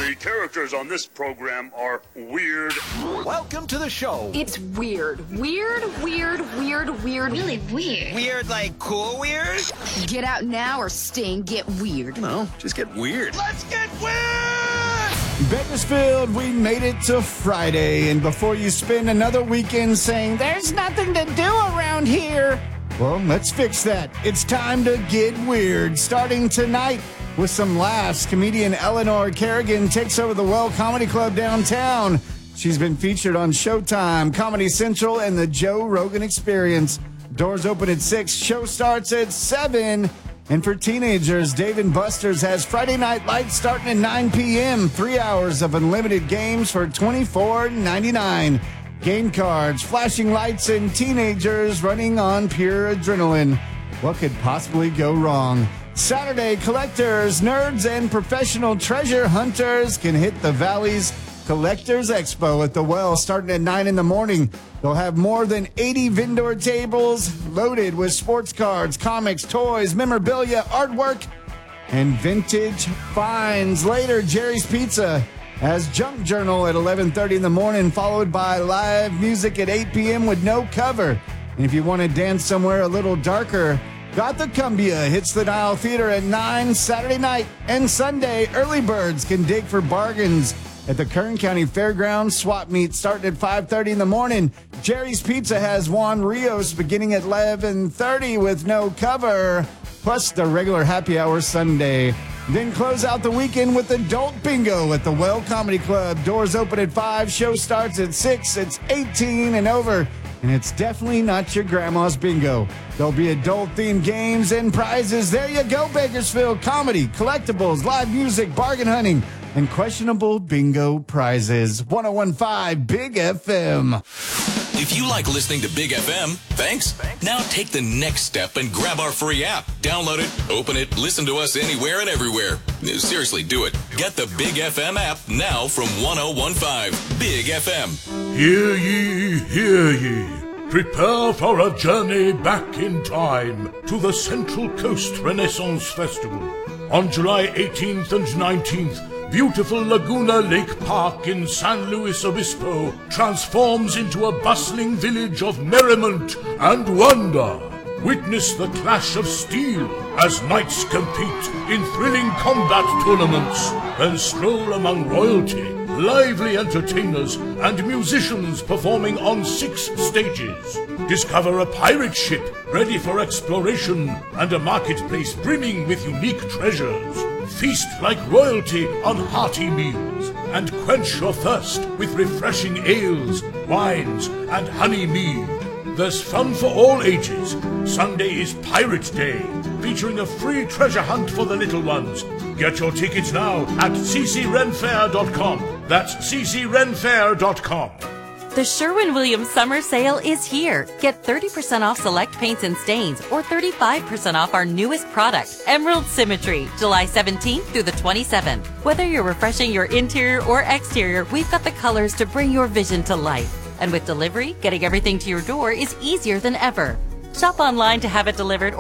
The characters on this program are weird. Welcome to the show. It's weird. Weird. Really weird. Weird like cool weird? Get out now or stay and get weird. No, just get weird. Let's get weird! Bakersfield, we made it to Friday, and before you spend another weekend saying, there's nothing to do around here, well, let's fix that. It's time to get weird. Starting tonight with some laughs, comedian Eleanor Kerrigan takes over the Well Comedy Club downtown. She's been featured on Showtime, Comedy Central, and the Joe Rogan Experience. Doors open at 6, show starts at 7. And for teenagers, Dave & Buster's has Friday Night Lights starting at 9 p.m. 3 hours of unlimited games for $24.99. Game cards, flashing lights, and teenagers running on pure adrenaline. What could possibly go wrong? Saturday, collectors, nerds, and professional treasure hunters can hit the Valley's Collectors Expo at the Well starting at 9 in the morning. They'll have more than 80 vendor tables loaded with sports cards, comics, toys, memorabilia, artwork, and vintage finds. Later, Jerry's Pizza has Junk Journal at 11:30 in the morning, followed by live music at 8 p.m. with no cover. And if you want to dance somewhere a little darker, Gothacumbia hits the Nile Theater at 9 Saturday night. And Sunday, early birds can dig for bargains at the Kern County Fairgrounds swap meet starting at 5:30 in the morning. Jerry's Pizza has Juan Rios beginning at 11:30 with no cover, plus the regular happy hour Sunday. Then close out the weekend with Adult Bingo at the Well Comedy Club. Doors open at 5, show starts at 6. It's 18 and over, and it's definitely not your grandma's bingo. There'll be adult-themed games and prizes. There you go, Bakersfield. Comedy, collectibles, live music, bargain hunting, and questionable bingo prizes. 101.5 Big FM. If you like listening to Big FM, thanks. Now take the next step and grab our free app. Download it, open it, listen to us anywhere and everywhere. Seriously, do it. Get the Big FM app now from 101.5 Big FM. Hear ye, hear ye. Prepare for a journey back in time to the Central Coast Renaissance Festival. On July 18th and 19th, beautiful Laguna Lake Park in San Luis Obispo transforms into a bustling village of merriment and wonder. Witness the clash of steel as knights compete in thrilling combat tournaments, then stroll among royalty, lively entertainers, and musicians performing on 6 stages. Discover a pirate ship ready for exploration and a marketplace brimming with unique treasures. Feast like royalty on hearty meals, and quench your thirst with refreshing ales, wines, and honey mead. There's fun for all ages. Sunday is Pirate Day, featuring a free treasure hunt for the little ones. Get your tickets now at ccrenfair.com. That's ccrenfair.com. The Sherwin-Williams Summer Sale is here. Get 30% off select paints and stains or 35% off our newest product, Emerald Symmetry, July 17th through the 27th. Whether you're refreshing your interior or exterior, we've got the colors to bring your vision to life. And with delivery, getting everything to your door is easier than ever. Shop online to have it delivered